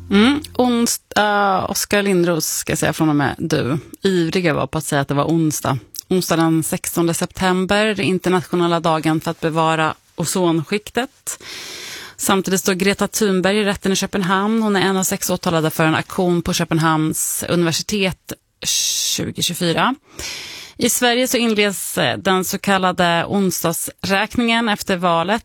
Oskar Lindros ska jag säga från och med du. Ivriga var på att säga att det var onsdag. Onsdag den 16 september, internationella dagen för att bevara ozonskiktet. Samtidigt står Greta Thunberg i rätten i Köpenhamn. Hon är en av 6 åtalade för en aktion på Köpenhamns universitet 2024. I Sverige så inleds den så kallade onsdagsräkningen efter valet.